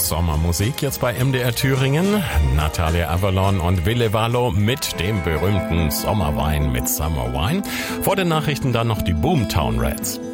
Sommermusik jetzt bei MDR Thüringen. Natalia Avalon und Ville Valo mit dem berühmten Sommerwein mit Summer Wine. Vor den Nachrichten dann noch die Boomtown Rats.